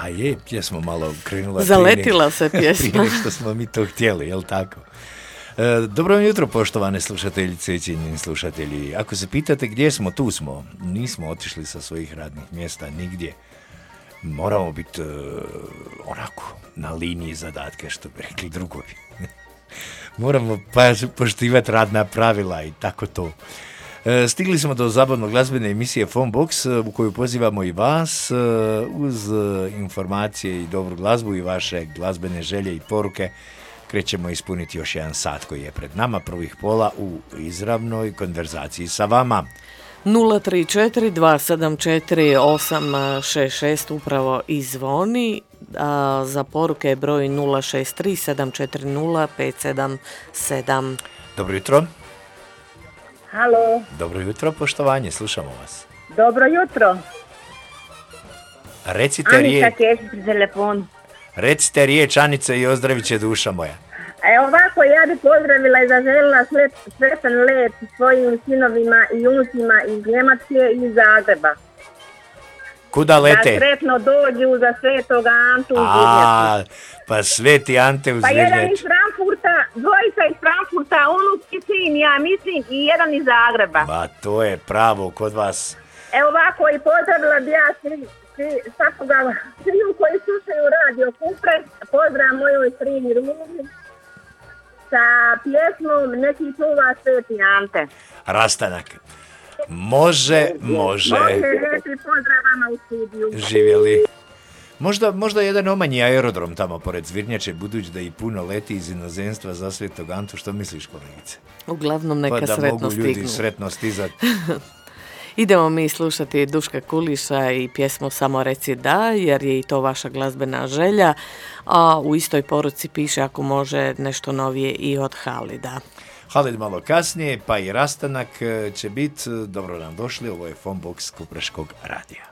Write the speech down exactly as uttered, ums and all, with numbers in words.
je, pjesma malo krenula. Zaletila se pjesma. Prije što smo mi to htjeli, jel tako? E, dobro vam jutro, poštovane slušateljice i cijenjeni slušatelji. Ako se pitate gdje smo, tu smo. Nismo otišli sa svojih radnih mjesta nigdje. Moramo biti uh, onako na liniji zadatke, što bi rekli drugovi. Moramo pa, poštivati radna pravila i tako to. E, stigli smo do zabavno-glazbene emisije Phonebox u koju pozivamo i vas uz informacije i dobru glazbu i vaše glazbene želje i poruke. Krećemo ispuniti još jedan sat koji je pred nama, prvih pola u izravnoj konverzaciji sa vama. nula tri četiri dva sedam četiri osam šest šest upravo i zvoni, a za poruke je broj nula šest tri sedam četiri nula pet sedam sedam. Dobro jutro. Halo. Dobro jutro, poštovanje, slušamo vas. Dobro jutro. Recite Anica riječ. Kešić pri telefonu. Recite riječ, Anice, i ozdravit će duša moja. E ovako, ja bih pozdravila i zaželjela sretan let svojim sinovima i unucima iz Njemačke i iz Zagreba. Kuda lete? Da sretno dođu za Svetoga Antu u A, Zvirnjaci. pa Sveti Ante u Pa jedan iz Zvirnjači. Frankfurta, dvojica iz Frankfurta, unuk i sin, ja mislim, i jedan iz Zagreba. Ma to je pravo kod vas. E ovako, i pozdravila bi ja svi, svi, svakoga, svi koji slušaju Radio Kupre, pozdrav mojoj prini Ruži, sa pjesmom Neki čuva Sveti Ante. Rastanak. Može, može. Može, lijepi pozdrav vama u studiju. Živjeli. Možda, možda jedan omanji aerodrom tamo pored Zvirnjače, budući da i puno leti iz inozemstva za Svetog Antu. Što misliš, kolegice? Uglavnom neka Pa da sretno mogu ljudi stignu. sretno stizati. Idemo mi slušati Duška Kuliša i pjesmu Samo reci da, jer je i to vaša glazbena želja, a u istoj poruci piše ako može nešto novije i od Halida. Halid malo kasnije, pa i Rastanak će biti. Dobro nam došli, ovo je Phonebox Kupreškog radija.